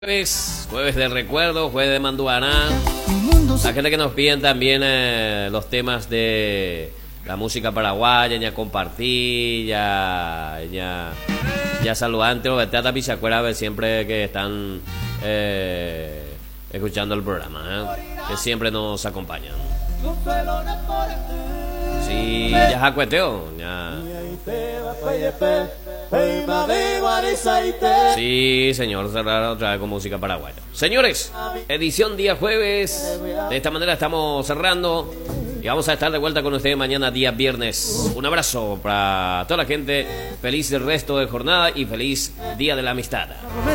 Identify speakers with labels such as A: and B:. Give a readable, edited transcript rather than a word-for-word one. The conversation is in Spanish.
A: Jueves del recuerdo, jueves de Manduaná. La gente que nos piden también los temas de la música paraguaya, ya compartí, ya saludante o betata pichacuera siempre que están escuchando el programa, que siempre nos acompañan. Sí, ya jacueteo, ya. Sí, señor, cerrar otra vez con música paraguaya. Señores, edición día jueves. De esta manera estamos cerrando. Y vamos a estar de vuelta con ustedes mañana, día viernes. Un abrazo para toda la gente. Feliz resto de jornada y feliz Día de la Amistad.